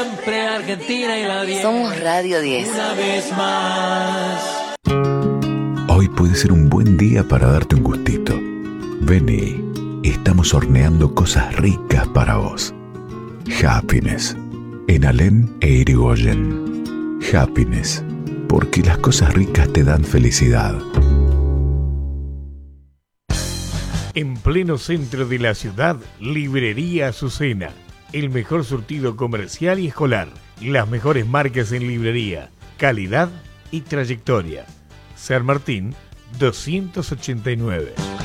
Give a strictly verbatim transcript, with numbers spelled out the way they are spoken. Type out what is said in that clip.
siempre Argentina y la diez. Somos Radio diez. Una vez más. Hoy puede ser un buen día para darte un gustito. Vení, estamos horneando cosas ricas para vos. Happiness, en Alem e Irigoyen. Happiness, porque las cosas ricas te dan felicidad. En pleno centro de la ciudad, Librería Azucena. El mejor surtido comercial y escolar. Las mejores marcas en librería. Calidad y trayectoria. San Martín doscientos ochenta y nueve.